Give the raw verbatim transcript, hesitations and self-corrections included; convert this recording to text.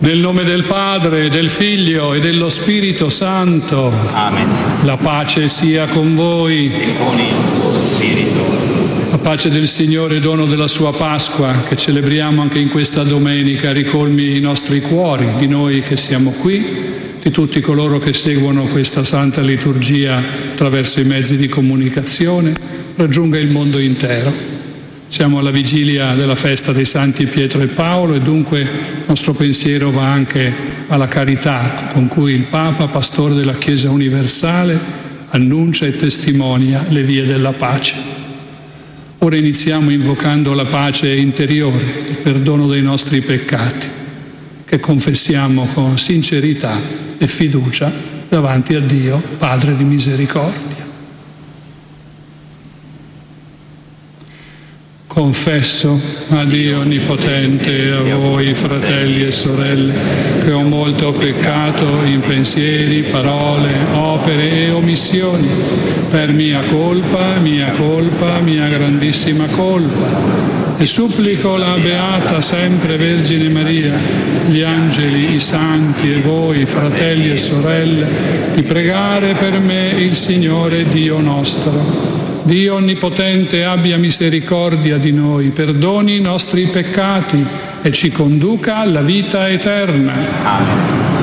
Nel nome del Padre, del Figlio e dello Spirito Santo. Amen. La pace sia con voi. E con il tuo spirito. La pace del Signore, dono della sua Pasqua, che celebriamo anche in questa domenica, ricolmi i nostri cuori, di noi che siamo qui, di tutti coloro che seguono questa santa liturgia attraverso i mezzi di comunicazione, raggiunga il mondo intero. Siamo alla vigilia della festa dei Santi Pietro e Paolo e dunque il nostro pensiero va anche alla carità con cui il Papa, pastore della Chiesa universale, annuncia e testimonia le vie della pace. Ora iniziamo invocando la pace interiore, il perdono dei nostri peccati, che confessiamo con sincerità e fiducia davanti a Dio, Padre di misericordia. Confesso a Dio Onnipotente e a voi, fratelli e sorelle, che ho molto peccato in pensieri, parole, opere e omissioni, per mia colpa, mia colpa, mia grandissima colpa. E supplico la Beata sempre Vergine Maria, gli angeli, i santi e voi, fratelli e sorelle, di pregare per me il Signore Dio nostro. Dio Onnipotente abbia misericordia di noi, perdoni i nostri peccati e ci conduca alla vita eterna. Amen.